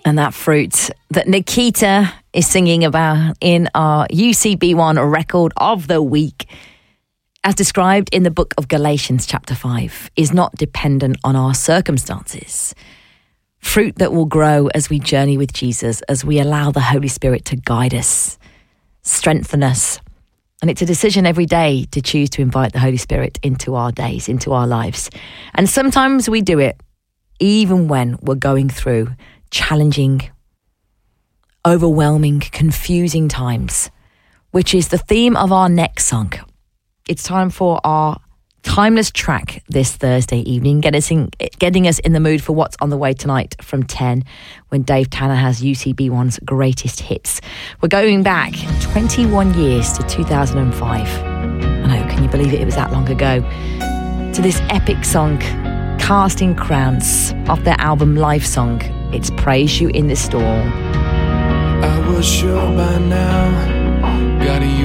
And that fruit that Nikita is singing about in our UCB1 Record of the Week, as described in the book of Galatians chapter 5, is not dependent on our circumstances. Fruit that will grow as we journey with Jesus, as we allow the Holy Spirit to guide us, strengthen us. And it's a decision every day to choose to invite the Holy Spirit into our days, into our lives. And sometimes we do it even when we're going through challenging, overwhelming, confusing times, which is the theme of our next song. It's time for our timeless track this Thursday evening, getting us in the mood for what's on the way tonight from 10, when Dave Tanner has UCB1's greatest hits. We're going back 21 years to 2005. I know, can you believe it? It was that long ago. To this epic song, Casting Crowns, off their album Live Song. It's Praise You in the Storm. I was sure by now, gotta use